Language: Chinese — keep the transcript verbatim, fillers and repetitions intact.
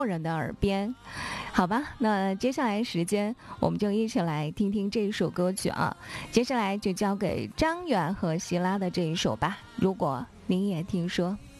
人的耳边。好吧，那接下来时间我们就一起来听听这一首歌曲啊。接下来就交给张远和希拉的这一首吧，如果你也听说。